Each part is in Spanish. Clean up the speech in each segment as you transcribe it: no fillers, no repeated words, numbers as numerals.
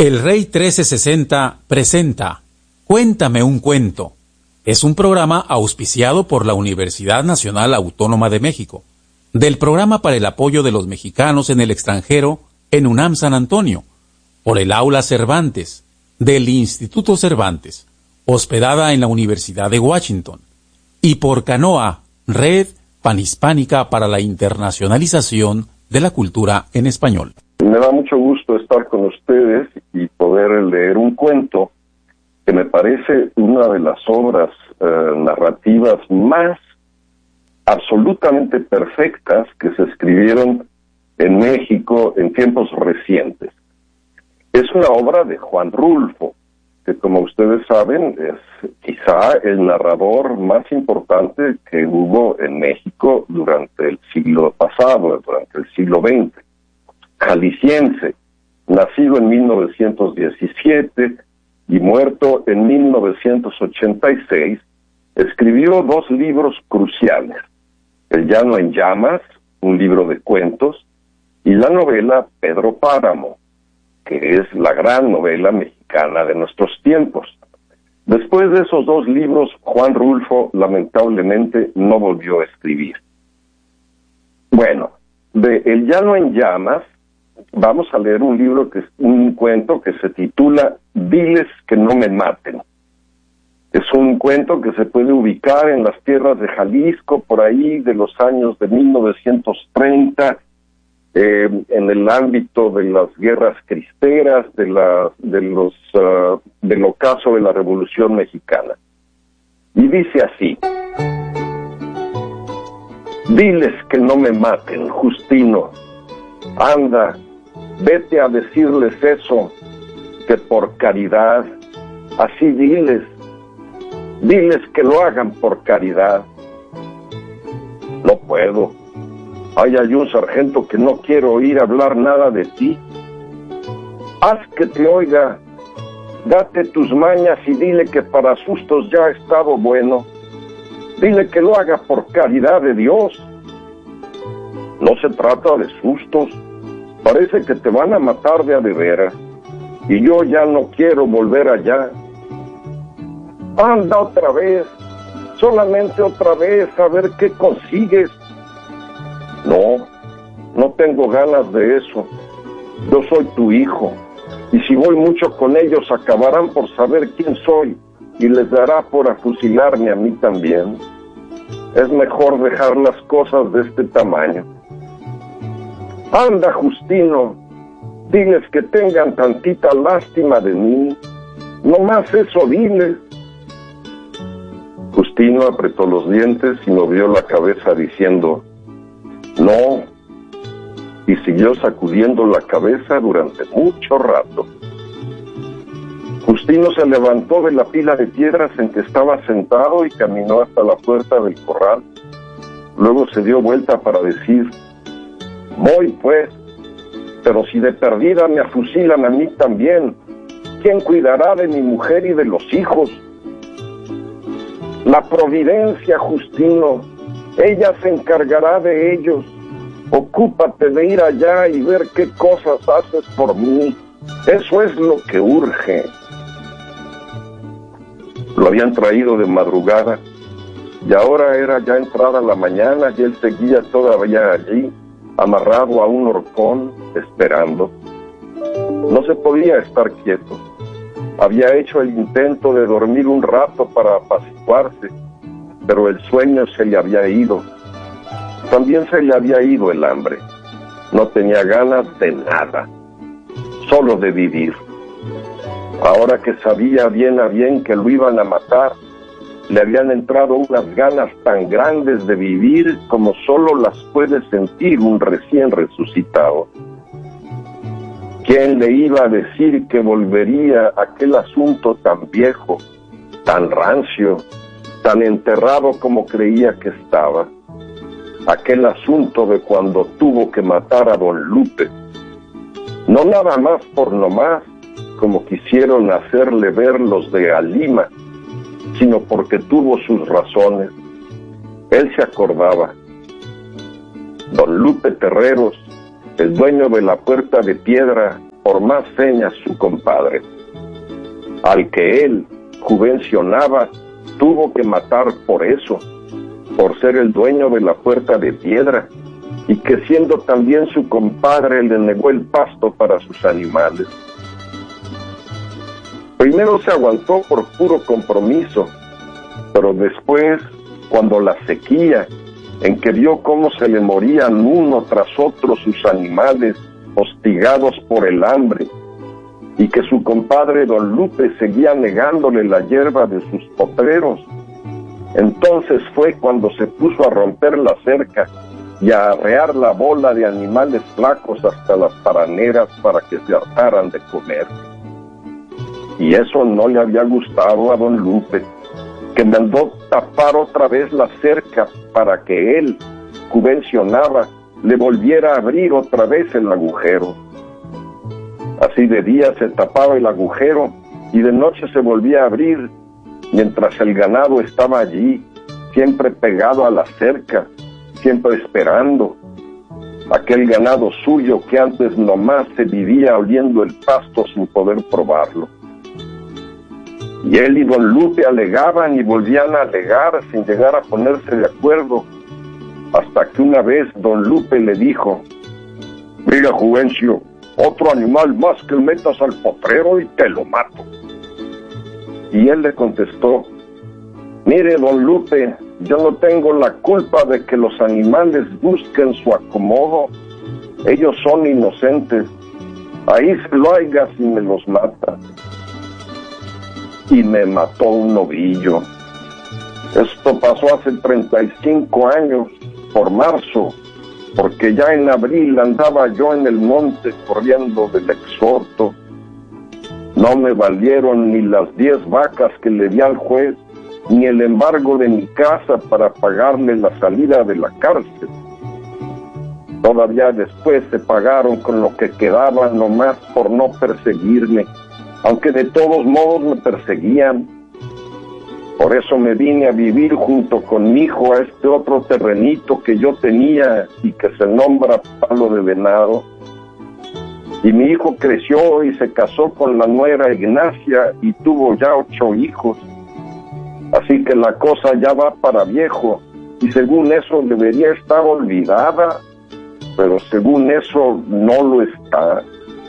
El Rey 1360 presenta Cuéntame un cuento. Es un programa auspiciado por la Universidad Nacional Autónoma de México, del Programa para el Apoyo de los Mexicanos en el Extranjero en UNAM San Antonio, por el Aula Cervantes, del Instituto Cervantes, hospedada en la Universidad de Washington, y por Canoa, Red Panhispánica para la Internacionalización de la Cultura en Español. Me da mucho gusto estar con ustedes y poder leer un cuento que me parece una de las obras narrativas más absolutamente perfectas que se escribieron en México en tiempos recientes. Es una obra de Juan Rulfo, que como ustedes saben es quizá el narrador más importante que hubo en México durante el siglo pasado, durante el siglo XX. Jalisciense, nacido en 1917 y muerto en 1986, escribió dos libros cruciales: El llano en llamas, un libro de cuentos, y la novela Pedro Páramo, que es la gran novela mexicana de nuestros tiempos. Después de esos dos libros, Juan Rulfo lamentablemente no volvió a escribir. Bueno, de El llano en llamas vamos a leer un cuento que se titula Diles que no me maten. Es un cuento que se puede ubicar en las tierras de Jalisco, por ahí de los años de 1930, en el ámbito de las guerras cristeras, del ocaso de la Revolución Mexicana. Y dice así: Diles que no me maten, Justino. Anda, vete a decirles eso, que por caridad, así diles que lo hagan por caridad. No puedo. Hay un sargento que no quiere oír hablar nada de ti. Haz que te oiga, date tus mañas y dile que para sustos ya ha estado bueno. Dile que lo haga por caridad de Dios. No se trata de sustos, parece que te van a matar de a de veras, y yo ya no quiero volver allá. Anda otra vez, solamente otra vez, a ver qué consigues. No tengo ganas de eso. Yo soy tu hijo, y si voy mucho con ellos acabarán por saber quién soy, y les dará por afusilarme a mí también. Es mejor dejar las cosas de este tamaño. Anda, Justino, diles que tengan tantita lástima de mí. No más eso diles. Justino apretó los dientes y movió la cabeza diciendo no, y siguió sacudiendo la cabeza durante mucho rato. Justino se levantó de la pila de piedras en que estaba sentado y caminó hasta la puerta del corral. Luego se dio vuelta para decir: voy pues, pero si de perdida me afusilan a mí también, ¿quién cuidará de mi mujer y de los hijos? La providencia, Justino, ella se encargará de ellos. Ocúpate de ir allá y ver qué cosas haces por mí. Eso es lo que urge. Lo habían traído de madrugada, y ahora era ya entrada la mañana y él seguía todavía allí, amarrado a un horcón, esperando. No se podía estar quieto. Había hecho el intento de dormir un rato para apaciguarse, pero el sueño se le había ido. También se le había ido el hambre. No tenía ganas de nada, solo de vivir. Ahora que sabía bien a bien que lo iban a matar, le habían entrado unas ganas tan grandes de vivir como solo las puede sentir un recién resucitado. ¿Quién le iba a decir que volvería aquel asunto tan viejo, tan rancio, tan enterrado como creía que estaba? Aquel asunto de cuando tuvo que matar a don Lupe. No nada más por nomás, como quisieron hacerle ver los de Alima, sino porque tuvo sus razones. Él se acordaba. Don Lupe Terreros, el dueño de la Puerta de Piedra, por más señas su compadre. Al que él juvencionaba, tuvo que matar por eso, por ser el dueño de la puerta de piedra, y que siendo también su compadre le negó el pasto para sus animales. Primero se aguantó por puro compromiso, pero después, cuando la sequía, en que vio cómo se le morían uno tras otro sus animales, hostigados por el hambre, y que su compadre don Lupe seguía negándole la hierba de sus potreros, entonces fue cuando se puso a romper la cerca y a arrear la bola de animales flacos hasta las paraneras para que se hartaran de comer. Y eso no le había gustado a don Lupe, que mandó tapar otra vez la cerca para que él, juvencionaba, le volviera a abrir otra vez el agujero. Así de día se tapaba el agujero y de noche se volvía a abrir, mientras el ganado estaba allí, siempre pegado a la cerca, siempre esperando. Aquel ganado suyo que antes nomás se vivía oliendo el pasto sin poder probarlo. Y él y don Lupe alegaban y volvían a alegar sin llegar a ponerse de acuerdo, hasta que una vez don Lupe le dijo: mira, Juvencio, otro animal más que metas al potrero y te lo mato. Y él le contestó: mire, don Lupe, yo no tengo la culpa de que los animales busquen su acomodo. Ellos son inocentes. Ahí se lo haiga si me los mata. Y me mató un novillo. Esto pasó hace 35 años, por marzo, porque ya en abril andaba yo en el monte corriendo del exhorto. No me valieron ni las 10 vacas que le di al juez, ni el embargo de mi casa para pagarle la salida de la cárcel. Todavía después se pagaron con lo que quedaba nomás por no perseguirme, aunque de todos modos me perseguían. Por eso me vine a vivir junto con mi hijo a este otro terrenito que yo tenía y que se nombra Palo de Venado. Y mi hijo creció y se casó con la nuera Ignacia y tuvo ya 8 hijos. Así que la cosa ya va para viejo, y según eso debería estar olvidada, pero según eso no lo está.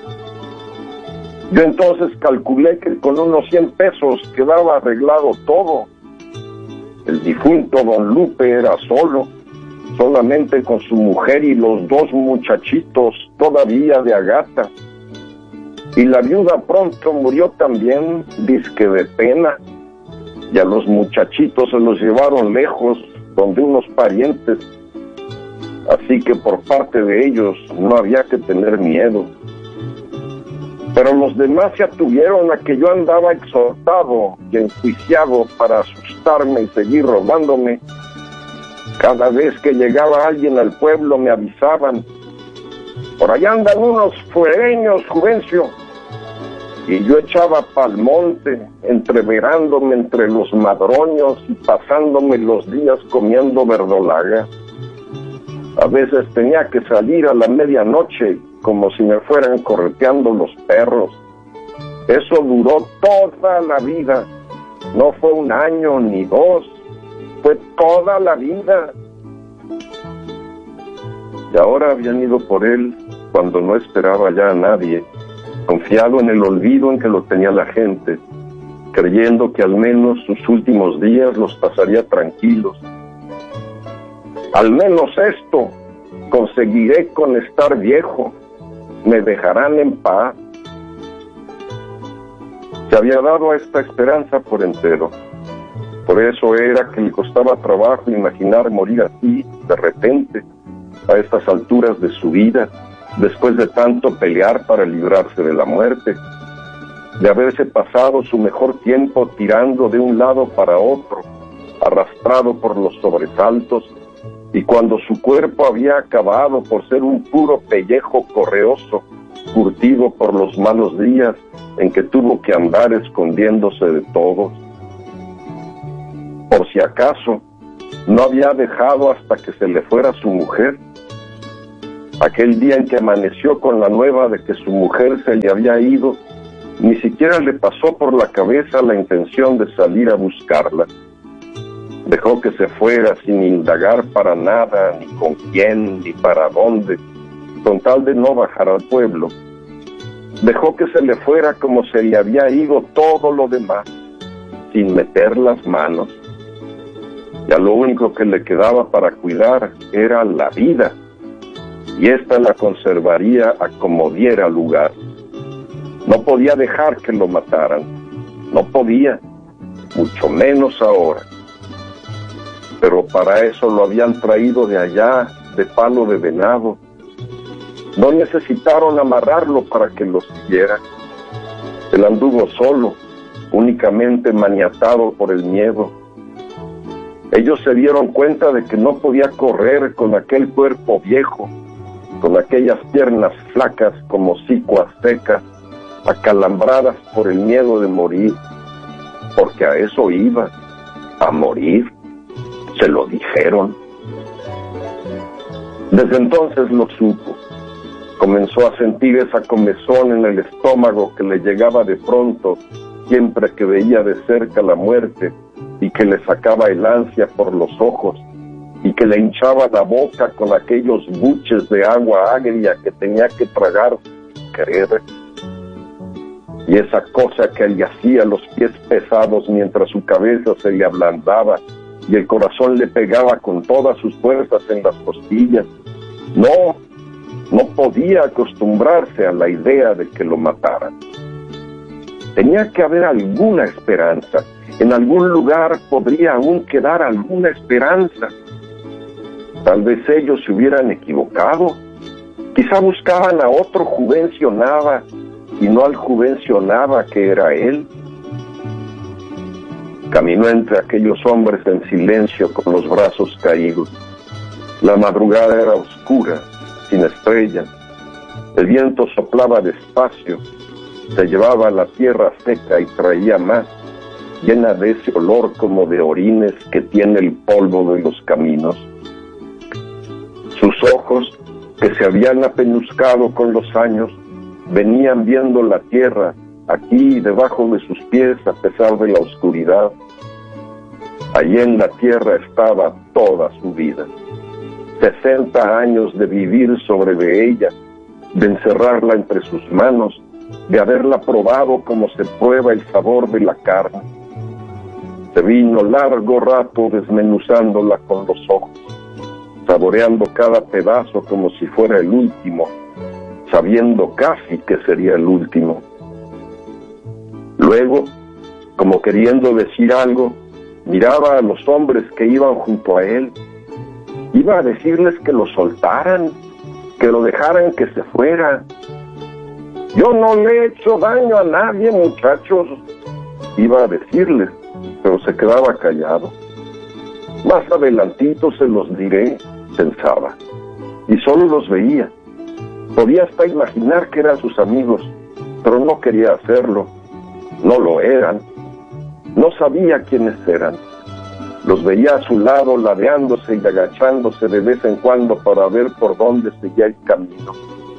Yo entonces calculé que con unos 100 pesos quedaba arreglado todo. El difunto don Lupe era solo, solamente con su mujer y los 2 muchachitos todavía de agata. Y la viuda pronto murió también, dizque de pena, y a los muchachitos se los llevaron lejos, donde unos parientes. Así que por parte de ellos no había que tener miedo. Pero los demás se atuvieron a que yo andaba exhortado y enjuiciado para asustarme y seguir robándome. Cada vez que llegaba alguien al pueblo me avisaban: por allá andan unos fuereños, Juvencio. Y yo echaba pa'l monte, entreverándome entre los madroños y pasándome los días comiendo verdolaga. A veces tenía que salir a la medianoche, como si me fueran correteando los perros. Eso duró toda la vida. No fue 1 año ni 2, fue toda la vida. Y ahora habían ido por él cuando no esperaba ya a nadie, confiado en el olvido en que lo tenía la gente, creyendo que al menos sus últimos días los pasaría tranquilos. Al menos esto conseguiré con estar viejo, me dejarán en paz. Se había dado a esta esperanza por entero. Por eso era que le costaba trabajo imaginar morir así, de repente, a estas alturas de su vida, después de tanto pelear para librarse de la muerte, de haberse pasado su mejor tiempo tirando de un lado para otro, arrastrado por los sobresaltos, y cuando su cuerpo había acabado por ser un puro pellejo correoso, curtido por los malos días en que tuvo que andar escondiéndose de todos. Por si acaso, no había dejado hasta que se le fuera su mujer. Aquel día en que amaneció con la nueva de que su mujer se le había ido, ni siquiera le pasó por la cabeza la intención de salir a buscarla. Dejó que se fuera sin indagar para nada, ni con quién, ni para dónde, con tal de no bajar al pueblo. Dejó que se le fuera como se le había ido todo lo demás, sin meter las manos. Ya lo único que le quedaba para cuidar era la vida, y ésta la conservaría a como diera lugar. No podía dejar que lo mataran, no podía, mucho menos ahora. Pero para eso lo habían traído de allá, de Palo de Venado. No necesitaron amarrarlo para que lo siguiera. Él anduvo solo, únicamente maniatado por el miedo. Ellos se dieron cuenta de que no podía correr con aquel cuerpo viejo, con aquellas piernas flacas como sicuas secas, acalambradas por el miedo de morir, porque a eso iba, a morir. Se lo dijeron. Desde entonces lo supo. Comenzó a sentir esa comezón en el estómago que le llegaba de pronto siempre que veía de cerca la muerte, y que le sacaba el ansia por los ojos, y que le hinchaba la boca con aquellos buches de agua agria que tenía que tragar sin querer. Y esa cosa que le hacía los pies pesados mientras su cabeza se le ablandaba y el corazón le pegaba con todas sus fuerzas en las costillas. No podía acostumbrarse a la idea de que lo mataran. Tenía que haber alguna esperanza. En algún lugar podría aún quedar alguna esperanza. Tal vez ellos se hubieran equivocado. Quizá buscaban a otro Juvencio-Nava y no al Juvencio-Nava que era él. Caminó entre aquellos hombres en silencio con los brazos caídos. La madrugada era oscura, sin estrellas. El viento soplaba despacio, se llevaba la tierra seca y traía más, llena de ese olor como de orines que tiene el polvo de los caminos. Sus ojos, que se habían apeñuscado con los años, venían viendo la tierra aquí debajo de sus pies a pesar de la oscuridad. Allí en la tierra estaba toda su vida. 60 años de vivir sobre de ella, de encerrarla entre sus manos, de haberla probado como se prueba el sabor de la carne. Se vino largo rato desmenuzándola con los ojos, saboreando cada pedazo como si fuera el último, sabiendo casi que sería el último. Luego, como queriendo decir algo, miraba a los hombres que iban junto a él. Iba a decirles que lo soltaran, que lo dejaran que se fuera. Yo no le he hecho daño a nadie, muchachos, iba a decirles, pero se quedaba callado. Más adelantito se los diré, pensaba, y solo los veía. Podía hasta imaginar que eran sus amigos, pero no quería hacerlo. No lo eran. No sabía quiénes eran. Los veía a su lado ladeándose y agachándose de vez en cuando para ver por dónde seguía el camino.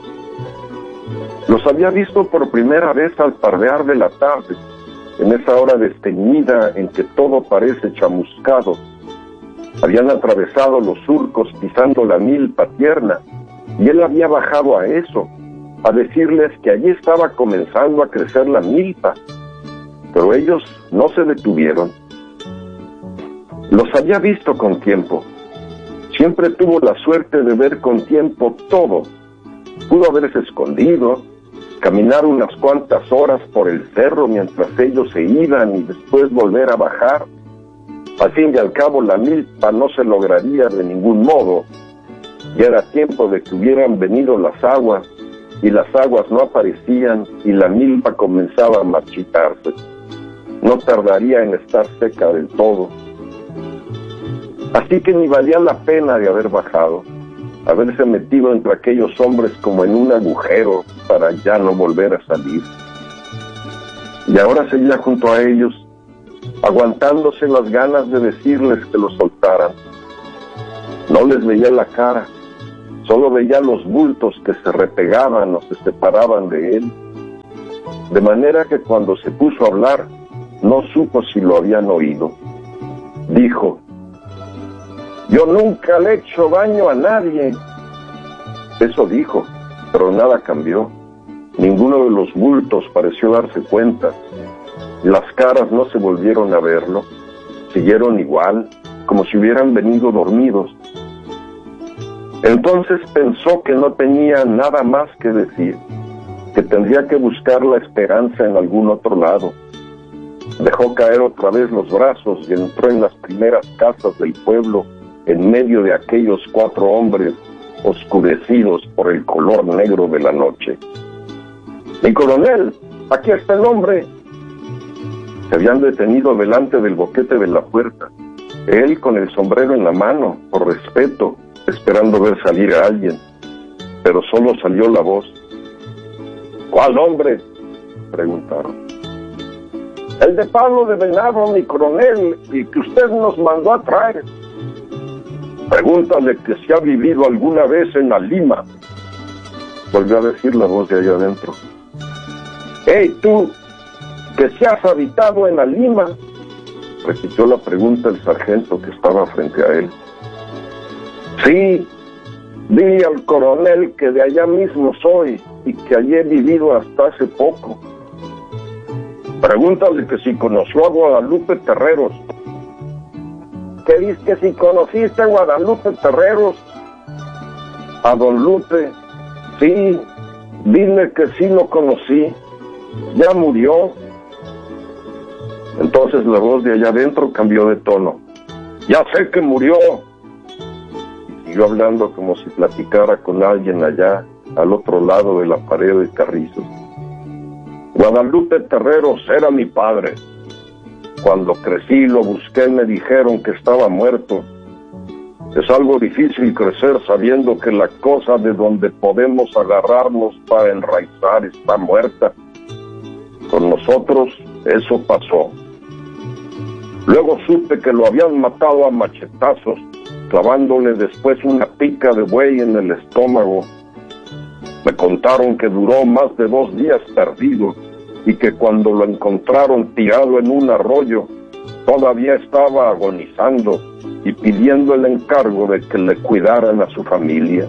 Los había visto por primera vez al pardear de la tarde, en esa hora desteñida en que todo parece chamuscado. Habían atravesado los surcos pisando la milpa tierna, y él había bajado a eso, a decirles que allí estaba comenzando a crecer la milpa, pero ellos no se detuvieron. Los había visto con tiempo. Siempre tuvo la suerte de ver con tiempo todo. Pudo haberse escondido, caminar unas cuantas horas por el cerro mientras ellos se iban y después volver a bajar. Al fin y al cabo la milpa no se lograría de ningún modo. Ya era tiempo de que hubieran venido las aguas, y las aguas no aparecían y la milpa comenzaba a marchitarse. No tardaría en estar seca del todo. Así que ni valía la pena de haber bajado, haberse metido entre aquellos hombres como en un agujero para ya no volver a salir. Y ahora seguía junto a ellos, aguantándose las ganas de decirles que lo soltaran. No les veía la cara, Solo veía los bultos que se repegaban o se separaban de él, de manera que cuando se puso a hablar, no supo si lo habían oído. Dijo: yo nunca le he hecho daño a nadie. Eso dijo, pero nada cambió. Ninguno de los bultos pareció darse cuenta. Las caras no se volvieron a verlo. Siguieron igual, como si hubieran venido dormidos. Entonces pensó que no tenía nada más que decir, que tendría que buscar la esperanza en algún otro lado. Dejó caer otra vez los brazos y entró en las primeras casas del pueblo, en medio de aquellos 4 hombres oscurecidos por el color negro de la noche. ¡Mi coronel! ¡Aquí está el hombre! Se habían detenido delante del boquete de la puerta, él con el sombrero en la mano, por respeto, esperando ver salir a alguien, pero solo salió la voz. ¿Cuál hombre?, preguntaron. El de Pablo de Venado, mi coronel, y que usted nos mandó a traer. Pregúntale que si ha vivido alguna vez en la Lima, volvió a decir la voz de allá adentro. ¡Hey, tú, que si has habitado en la Lima!, repitió la pregunta el sargento que estaba frente a él. Sí, di al coronel que de allá mismo soy y que allí he vivido hasta hace poco. Pregúntale que si conoció a Guadalupe Terreros. ¿Qué dices que si conociste a Guadalupe Terreros? A don Lupe, sí, dile que sí lo conocí, ya murió. Entonces la voz de allá adentro cambió de tono. Ya sé que murió. Y siguió hablando como si platicara con alguien allá, al otro lado de la pared de carrizos. Guadalupe Terreros era mi padre. Cuando crecí lo busqué y me dijeron que estaba muerto. Es algo difícil crecer sabiendo que la cosa de donde podemos agarrarnos para enraizar está muerta. Con nosotros eso pasó. Luego supe que lo habían matado a machetazos, clavándole después una pica de buey en el estómago. Me contaron que duró más de 2 días perdido y que cuando lo encontraron tirado en un arroyo, todavía estaba agonizando y pidiendo el encargo de que le cuidaran a su familia.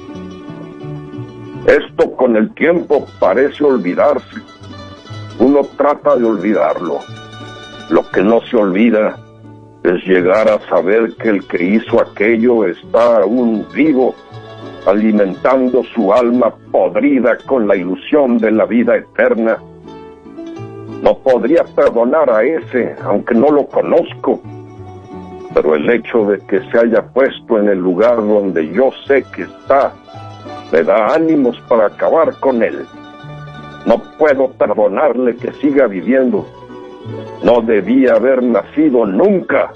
Esto con el tiempo parece olvidarse. Uno trata de olvidarlo. Lo que no se olvida es llegar a saber que el que hizo aquello está aún vivo, alimentando su alma podrida con la ilusión de la vida eterna. No podría perdonar a ese, aunque no lo conozco, pero el hecho de que se haya puesto en el lugar donde yo sé que está, me da ánimos para acabar con él. No puedo perdonarle que siga viviendo. No debía haber nacido nunca.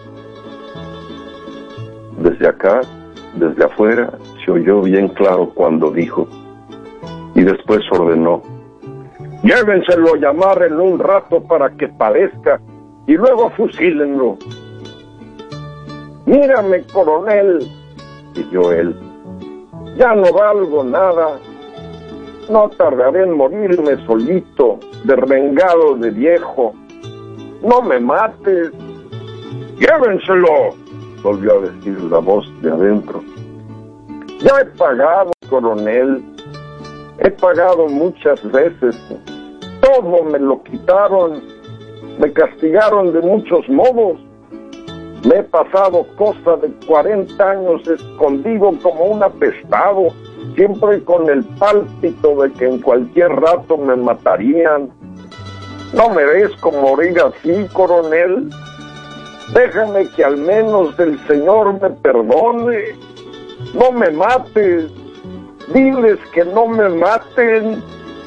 Desde acá, desde afuera, se oyó bien claro cuando dijo, y después ordenó: llévenselo a llamar en un rato para que padezca y luego fusílenlo. Mírame, coronel, dijo él, ya no valgo nada. No tardaré en morirme solito, derrengado de viejo. No me mates. Llévenselo, volvió a decir la voz de adentro. Ya he pagado, coronel. He pagado muchas veces. Todo me lo quitaron. Me castigaron de muchos modos. Me he pasado cosa de 40 años escondido como un apestado, siempre con el pálpito de que en cualquier rato me matarían. No merezco morir así, coronel. Déjame que al menos el Señor me perdone. No me mates. Diles que no me maten.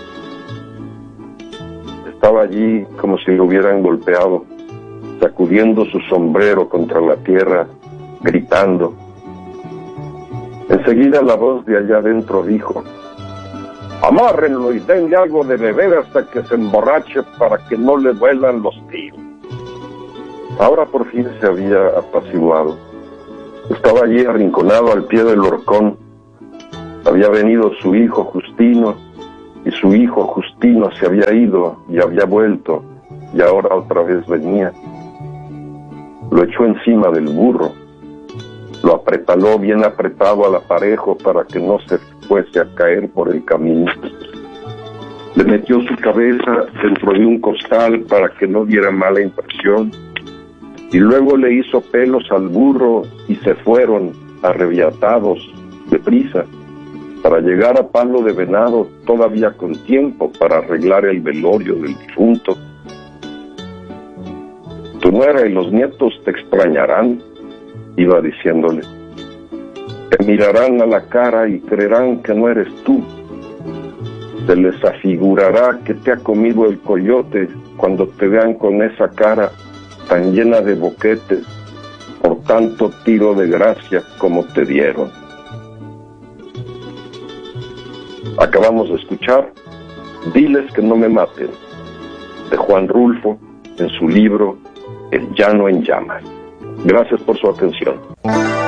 Estaba allí como si lo hubieran golpeado, sacudiendo su sombrero contra la tierra, gritando. Enseguida la voz de allá adentro dijo: amárrenlo y denle algo de beber hasta que se emborrache para que no le duelan los tiros. Ahora por fin se había apaciguado. Estaba allí arrinconado al pie del horcón, Había venido su hijo Justino, y su hijo Justino se había ido y había vuelto, y ahora otra vez venía. Lo echó encima del burro, lo apretaló bien apretado al aparejo para que no se fuese a caer por el camino. Le metió su cabeza dentro de un costal para que no diera mala impresión, y luego le hizo pelos al burro y se fueron, arrebiatados, deprisa, para llegar a Palo de Venado todavía con tiempo para arreglar el velorio del difunto. Tu nuera y los nietos te extrañarán, iba diciéndole. Te mirarán a la cara y creerán que no eres tú. Se les afigurará que te ha comido el coyote cuando te vean con esa cara tan llena de boquetes por tanto tiro de gracia como te dieron. Acabamos de escuchar Diles que no me maten, de Juan Rulfo, en su libro El llano en llamas. Gracias por su atención.